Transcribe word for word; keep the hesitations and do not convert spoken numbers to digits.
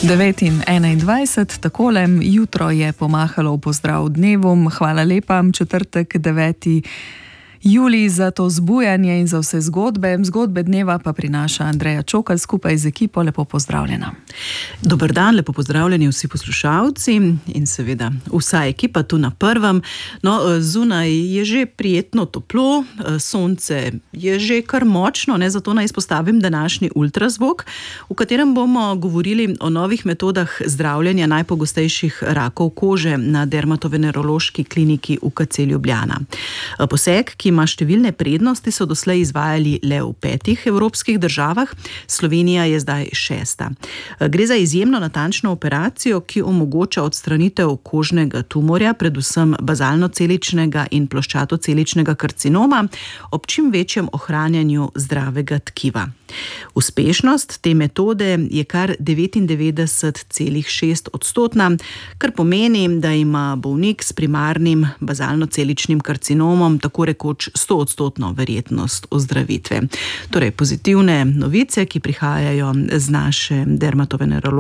devet in enaindvajset, takole, jutro je pomahalo v pozdrav dnevom. Hvala lepa, četrtek, deveti julij, za to zbujanje in za vse zgodbe. Zgodbe dneva pa prinaša Andreja Čokl skupaj z ekipo. Lepo pozdravljena. Dober dan, lepo pozdravljeni vsi poslušalci in seveda vsa ekipa tu na Prvem. No, zunaj je že prijetno toplo, sonce je že kar močno, ne, zato naj izpostavim današnji ultrazvok, v katerem bomo govorili o novih metodah zdravljenja najpogostejših rakov kože na Dermatovenerološki kliniki U K C Ljubljana. Poseg, ki ima številne prednosti, so doslej izvajali le v petih evropskih državah, Slovenija je zdaj šesta. Gre za izjemno natančno operacijo, ki omogoča odstranitev kožnega tumorja, predvsem bazalno-celičnega in ploščato-celičnega karcinoma, ob čim večjem ohranjanju zdravega tkiva. Uspešnost te metode je kar devetindevetdeset celih šest odstotna, kar pomeni, da ima bolnik s primarnim bazalno-celičnim karcinomom tako rekoč sto odstotno verjetnost ozdravitve. Torej pozitivne novice, ki prihajajo z naše dermatovenerološke